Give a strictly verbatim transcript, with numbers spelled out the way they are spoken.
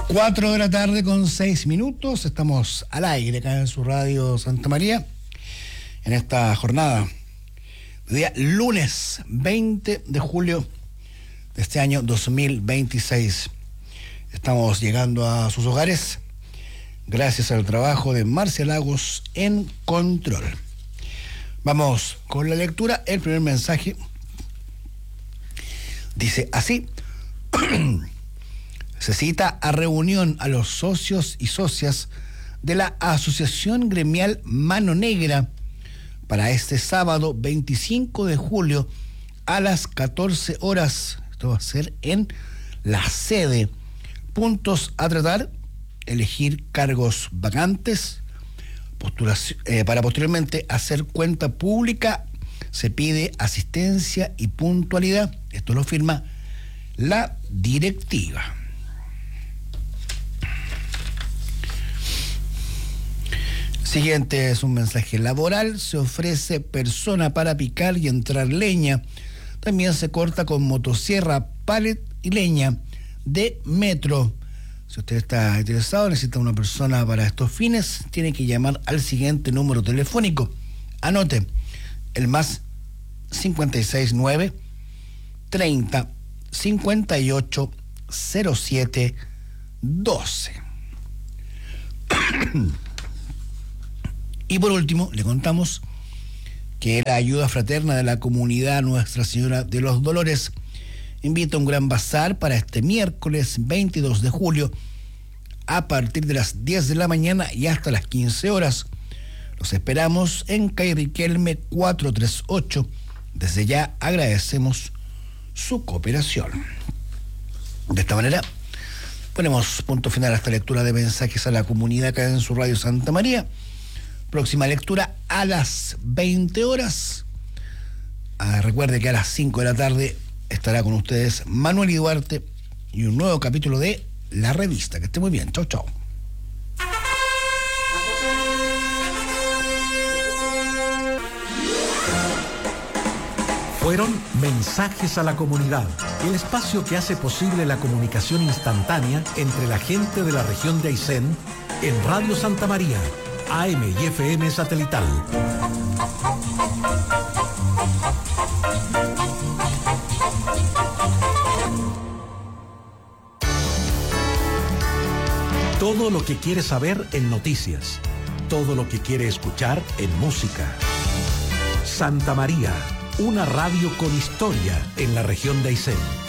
Cuatro de la tarde con seis minutos, estamos al aire acá en su radio Santa María, en esta jornada, día lunes veinte de julio de este año dos mil veintiséis. Estamos llegando a sus hogares gracias al trabajo de Marcia Lagos en control. Vamos con la lectura. El primer mensaje dice así: se cita a reunión a los socios y socias de la Asociación Gremial Mano Negra para este sábado veinticinco de julio a las catorce horas. Esto va a ser en la sede. Puntos a tratar: elegir cargos vacantes, postulación, eh, para posteriormente hacer cuenta pública. Se pide asistencia y puntualidad. Esto lo firma la directiva. Siguiente es un mensaje laboral. Se ofrece persona para picar y entrar leña. También se corta con motosierra, palet y leña de metro. Si usted está interesado, necesita una persona para estos fines, tiene que llamar al siguiente número telefónico. Anote: el más cincuenta y seis nueve treinta cincuenta y ocho cero siete doce. Y por último, le contamos que la ayuda fraterna de la comunidad Nuestra Señora de los Dolores invita a un gran bazar para este miércoles veintidós de julio a partir de las diez de la mañana y hasta las quince horas. Los esperamos en calle Riquelme cuatrocientos treinta y ocho. Desde ya agradecemos su cooperación. De esta manera ponemos punto final a esta lectura de mensajes a la comunidad acá en su radio Santa María. Próxima lectura a las veinte horas. Ah, recuerde que a las cinco de la tarde estará con ustedes Manuel y Duarte y un nuevo capítulo de La Revista. Que esté muy bien. Chau, chau. Fueron Mensajes a la Comunidad, el espacio que hace posible la comunicación instantánea entre la gente de la región de Aysén en Radio Santa María, A M y F M satelital. Todo lo que quiere saber en noticias, todo lo que quiere escuchar en música. Santa María, una radio con historia en la región de Aysén.